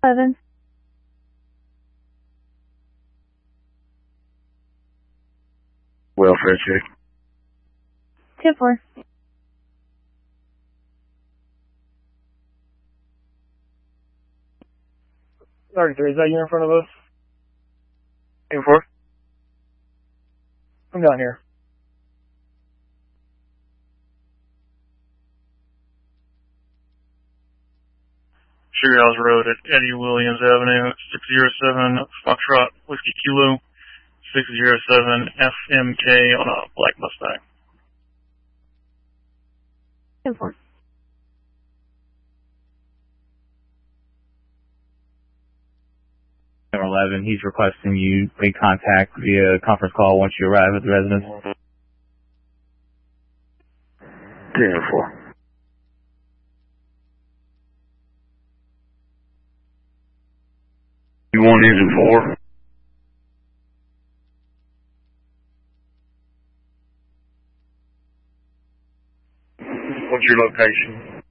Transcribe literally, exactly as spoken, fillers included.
Eleven. Welfare check. Ten four. thirty-three, is that you in front of us? Ten four. Come down here. Sugar House Road at Eddie Williams Avenue, six zero seven Foxtrot Whiskey Kilo, six zero seven F M K on a black Mustang. Ten four. Number eleven, he's requesting you make contact via conference call once you arrive at the residence. Ten four. You want engine four? What's your location?